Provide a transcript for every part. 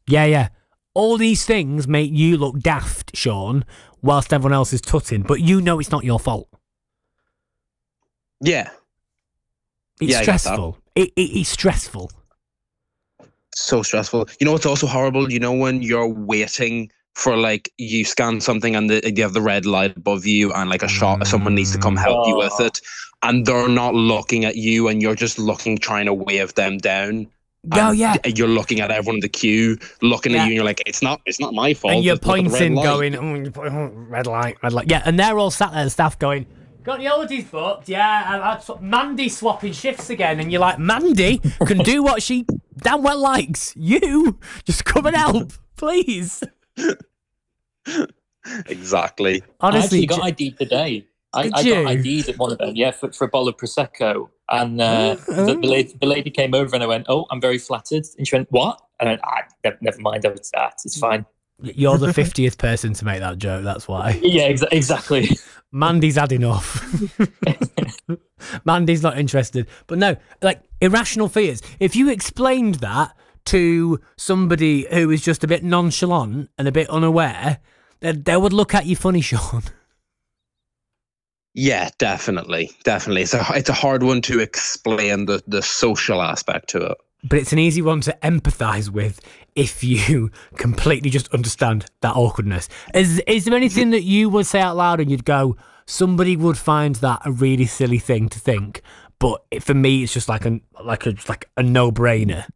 Yeah, yeah. All these things make you look daft, Sean, whilst everyone else is tutting, but you know it's not your fault. Yeah. It's Yeah, I get that. stressful. It's stressful. So stressful. You know what's also horrible? You know when you're waiting for like you scan something and you have the red light above you and like a shot, someone needs to come help you with Oh, it, and they're not looking at you and you're just looking, trying to wave them down. Oh, And yeah. you're looking at everyone in the queue, looking at Yeah. you, and you're like, it's not my And fault. you're Just look at the red pointing, light. going, red light, red light. Yeah, and they're all sat there, the staff going, got the holidays booked? Yeah, Mandy swapping shifts again. And you're like, Mandy can do what she damn well likes. You just come and help, please. Exactly. I Honestly, actually got ID'd today. I got you? ID'd at one of them, yeah, for a bottle of Prosecco. And the lady came over and I went, "Oh, I'm very flattered." And she went, "What?" And I went, never mind. I was, it's fine. You're the 50th person to make that joke, that's why. Yeah, exactly. Mandy's had enough. Mandy's not interested. But no, like, irrational fears. If you explained that to somebody who is just a bit nonchalant and a bit unaware, they would look at you funny, Sean. Yeah, definitely. It's a hard one to explain the social aspect to it. But it's an easy one to empathise with if you completely just understand that awkwardness. Is there anything that you would say out loud and you'd go, somebody would find that a really silly thing to think, but for me it's just like a no-brainer?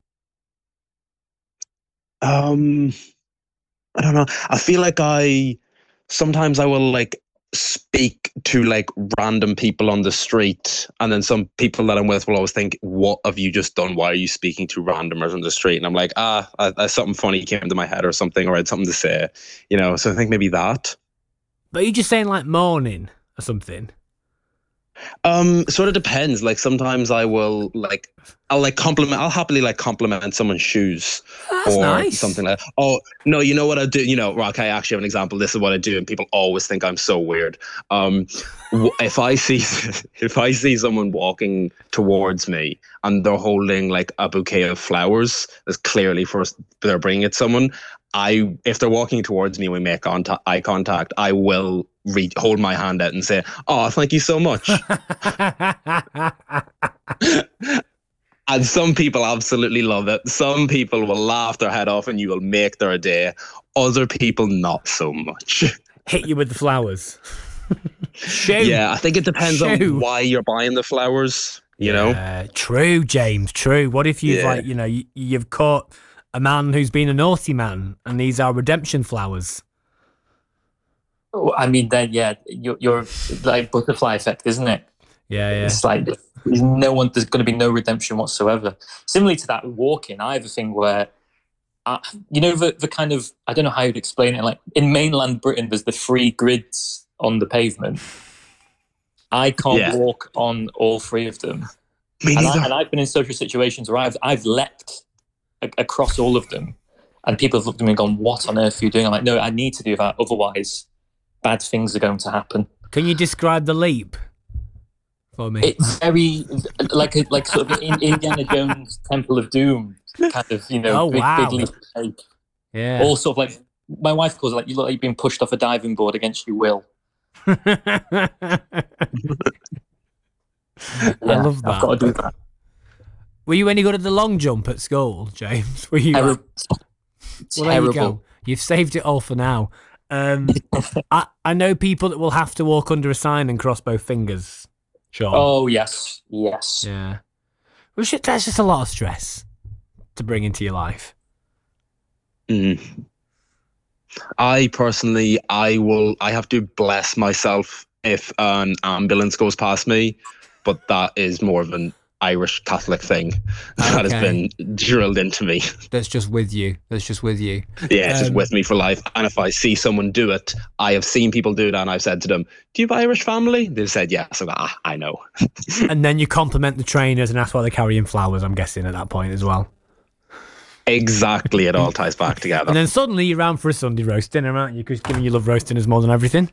I don't know. I feel like sometimes I will like speak to like random people on the street, and then some people that I'm with will always think, "What have you just done? Why are you speaking to randomers on the street?" And I'm like, something funny came to my head or something, or I had something to say, So I think maybe that. But you're just saying like morning or something? Sort of depends. Like sometimes I'll happily like compliment someone's shoes That's or nice. something like. Oh no, you know what I do? Okay, I actually have an example. This is what I do, and people always think I'm so weird. If I see someone walking towards me and they're holding like a bouquet of flowers, that's clearly they're bringing it to someone. If they're walking towards me and we make eye contact, I will hold my hand out and say, "Oh, thank you so much." And some people absolutely love it. Some people will laugh their head off and you will make their day. Other people, not so much. Hit you with the flowers. Shoo. Yeah, I think it depends on why you're buying the flowers, you know? True, James, true. What if you've you've caught a man who's been a naughty man and these are redemption flowers? I mean, then, yeah, you're like butterfly effect, isn't it? Yeah. It's like there's going to be no redemption whatsoever. Similarly to that walking, I have a thing where, the kind of, I don't know how you'd explain it. Like in mainland Britain, there's the free grids on the pavement. I can't walk on all three of them. Me neither. And I've been in social situations where I've leapt across all of them, and people have looked at me and gone, "What on earth are you doing?" I'm like, "No, I need to do that, otherwise bad things are going to happen." Can you describe the leap for me? It's very like sort of Indiana Jones Temple of Doom kind of, big leap. Yeah. All sort of like, my wife calls it like you look like you've been pushed off a diving board against your will. I love that. I've got to do that. Were you any good at the long jump at school, James? Were you? Terrible. Well, there you go. You've saved it all for now. I know people that will have to walk under a sign and cross both fingers. Sure. Oh, yes. Yeah. That's just a lot of stress to bring into your life. I personally, I have to bless myself if an ambulance goes past me, but that is more of an Irish Catholic thing that has been drilled into me. That's just with you. Yeah, it's just with me for life. And if I see someone do it, I have seen people do that, and I've said to them, "Do you have Irish family?" They've said yes. I know. And then you compliment the trainers and ask why they're carrying flowers, I'm guessing, at that point as well. Exactly, it all ties back together. And then suddenly you're round for a Sunday roast dinner, aren't you? Because given you love roast dinners more than everything.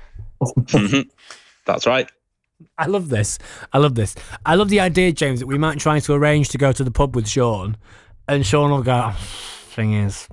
That's right. I love this. I love the idea, James, that we might try to arrange to go to the pub with Sean, and Sean will go, thing is,